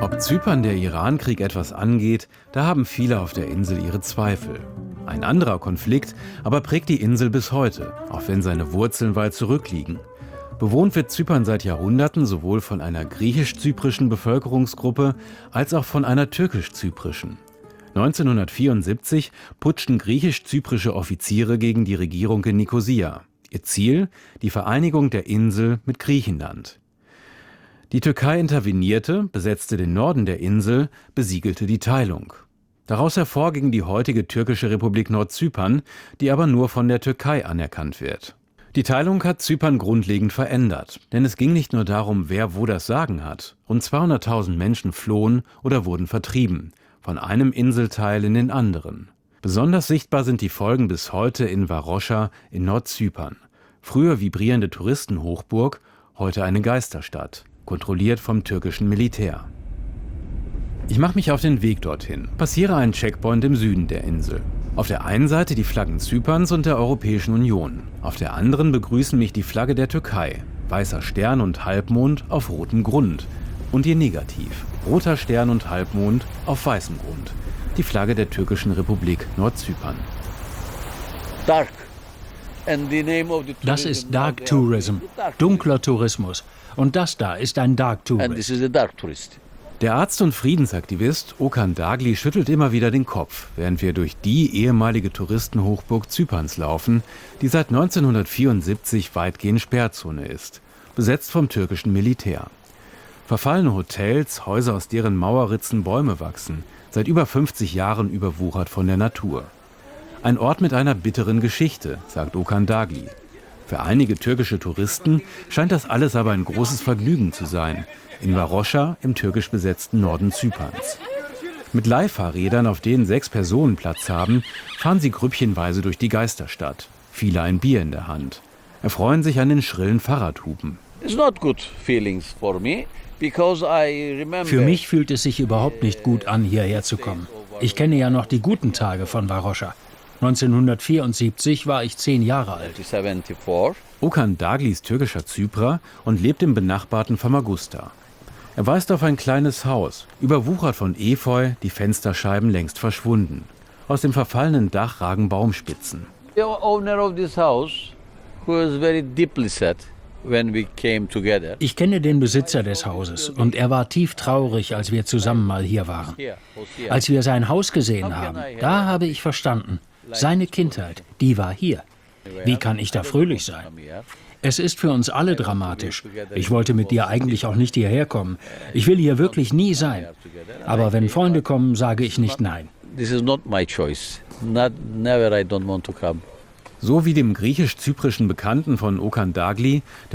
Ob Zypern der Irankrieg etwas angeht, da haben viele auf der Insel ihre Zweifel. Ein anderer Konflikt aber prägt die Insel bis heute, auch wenn seine Wurzeln weit zurückliegen. Bewohnt wird Zypern seit Jahrhunderten sowohl von einer griechisch-zyprischen Bevölkerungsgruppe als auch von einer türkisch-zyprischen. 1974 putschten griechisch-zyprische Offiziere gegen die Regierung in Nikosia. Ihr Ziel: die Vereinigung der Insel mit Griechenland. Die Türkei intervenierte, besetzte den Norden der Insel, besiegelte die Teilung. Daraus hervor ging die heutige türkische Republik Nordzypern, die aber nur von der Türkei anerkannt wird. Die Teilung hat Zypern grundlegend verändert, denn es ging nicht nur darum, wer wo das Sagen hat. Rund 200.000 Menschen flohen oder wurden vertrieben, von einem Inselteil in den anderen. Besonders sichtbar sind die Folgen bis heute in Varosha in Nordzypern. Früher vibrierende Touristenhochburg, heute eine Geisterstadt, kontrolliert vom türkischen Militär. Ich mache mich auf den Weg dorthin, passiere einen Checkpoint im Süden der Insel. Auf der einen Seite die Flaggen Zyperns und der Europäischen Union. Auf der anderen begrüßen mich die Flagge der Türkei. Weißer Stern und Halbmond auf rotem Grund. Und ihr Negativ. Roter Stern und Halbmond auf weißem Grund. Die Flagge der türkischen Republik Nordzypern. Das ist Dark Tourism, dunkler Tourismus. Und das da ist ein Dark Tourist. Der Arzt und Friedensaktivist Okan Dagli schüttelt immer wieder den Kopf, während wir durch die ehemalige Touristenhochburg Zyperns laufen, die seit 1974 weitgehend Sperrzone ist, besetzt vom türkischen Militär. Verfallene Hotels, Häuser, aus deren Mauerritzen Bäume wachsen, seit über 50 Jahren überwuchert von der Natur. Ein Ort mit einer bitteren Geschichte, sagt Okan Dagli. Für einige türkische Touristen scheint das alles aber ein großes Vergnügen zu sein, in Varosha, im türkisch besetzten Norden Zyperns. Mit Leihfahrrädern, auf denen 6 Personen Platz haben, fahren sie grüppchenweise durch die Geisterstadt. Viele ein Bier in der Hand. Erfreuen sich an den schrillen Fahrradhupen. Für mich fühlt es sich überhaupt nicht gut an, hierher zu kommen. Ich kenne ja noch die guten Tage von Varosha. 1974 war ich 10 Jahre alt. Okan Dagli ist türkischer Zyprer und lebt im benachbarten Famagusta. Er weist auf ein kleines Haus, überwuchert von Efeu, die Fensterscheiben längst verschwunden. Aus dem verfallenen Dach ragen Baumspitzen. Ich kenne den Besitzer des Hauses und er war tief traurig, als wir zusammen mal hier waren. Als wir sein Haus gesehen haben, da habe ich verstanden, seine Kindheit, die war hier. Wie kann ich da fröhlich sein? Es ist für uns alle dramatisch. Ich wollte mit dir eigentlich auch nicht hierher kommen. Ich will hier wirklich nie sein. Aber wenn Freunde kommen, sage ich nicht nein. So wie dem griechisch-zyprischen Bekannten von Okan Dagli,